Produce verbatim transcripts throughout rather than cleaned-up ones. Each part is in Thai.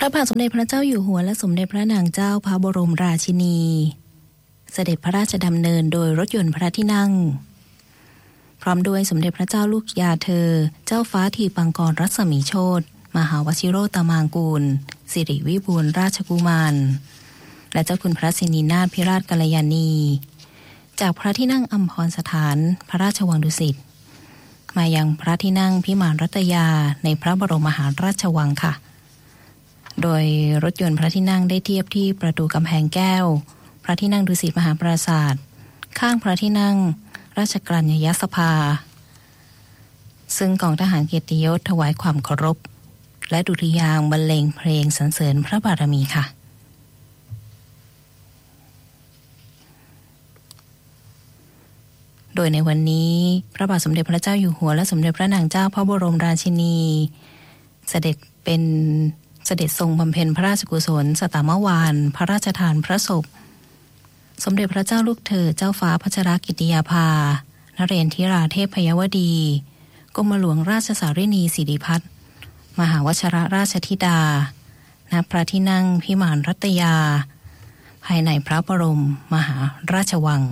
ระบาทสมเด็จพระเจ้าอยู่หัวและสมเด็จพระนางเจ้าพระบรมราชินีเสด็จพระราชดำเนินโดยรถยนต์พระที่นั่งพร้อมด้วยสมเด็จพระเจ้าลูกยาเธอเจ้าฟ้าทีปังกรรัศมีโชติมหาวชิโรตมางกูลสิริวิบูลย์ราชกุมารและเจ้าคุณพระสินีนาถพิราชกัลยาณีจากพระที่นั่งอัมพรสถานพระราชวังดุสิตมายังพระที่นั่งพิมานรัตยาในพระบรมมหาราชวังค่ะโดยรถยนต์พระที่นั่งได้เทียบที่ประตูกำแพงแก้วพระที่นั่งดุสิตมหาปราสาทข้างพระที่นั่งราชกรณียสภาซึ่งกองทหารเกียรติยศถวายความเคารพและดุริยางค์บรรเลงเพลงสรรเสริญพระบารมีค่ะโดยในวันนี้พระบาทสมเด็จพระเจ้าอยู่หัวและสมเด็จพระนางเจ้าพระบรมราชินีเสด็จเป็นเสด็จทรงบำเพ็ญพระราชกุศลสตมวาลพระราชทานพระศพสมเด็จพระเจ้าลูกเธอเจ้าฟ้าพัชรกิติยาภานเรนทิราเทพพยวดีกรมหลวงราชสารินีสิริพัฒน์มหาวชรราชธิดาณพระที่นั่งพิมานรัตยาภายในพระบรมมหาราชวัง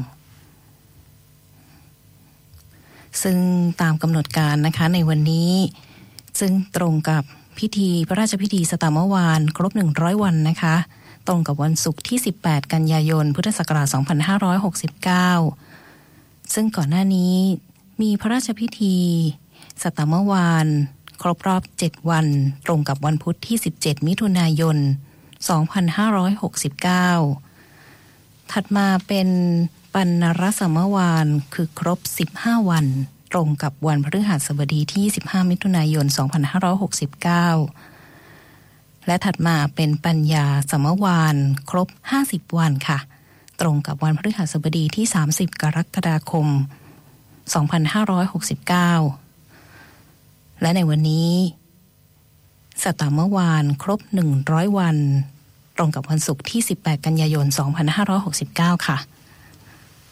ซึ่งตามกำหนดการนะคะในวันนี้ซึ่งตรงกับพิธีพระราชพิธีสตมวาลครบหนึ่งร้อยวันนะคะตรงกับวันศุกร์ที่สิบแปดกันยายนพุทธศักราชสองพันห้าร้อยหกสิบเก้าซึ่งก่อนหน้านี้มีพระราชพิธีสตมวาลครบรอบเจ็ดวันตรงกับวันพุธที่สิบเจ็ดมิถุนายนสองพันห้าร้อยหกสิบเก้าถัดมาเป็นปัณณรสมวาลคือครบสิบห้าวันตรงกับวันพฤหัสบดีที่สิบห้ามิถุนายนสองพันห้าร้อยหกสิบเก้าและถัดมาเป็นปัญญาสมวาลครบห้าสิบวันค่ะตรงกับวันพฤหัสบดีที่สามสิบกรกฎาคมสองพันห้าร้อยหกสิบเก้าและในวันนี้สตมวาลครบหนึ่งร้อยวันตรงกับวันศุกร์ที่สิบแปดกันยายนสองพันห้าร้อยหกสิบเก้าค่ะ